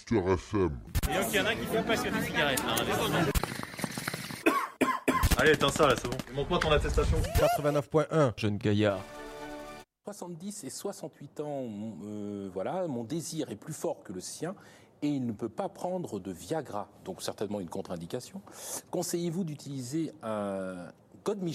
Booster FM. Et donc il y en a qui fument pas que des cigarettes. Allez, éteins ça là, c'est bon. Montre-moi ton attestation. 89.1, jeune gaillard. 70 et 68 ans, voilà, mon désir est plus fort que le sien et il ne peut pas prendre de Viagra, donc certainement une contre-indication. Conseillez-vous d'utiliser un Godmiché ?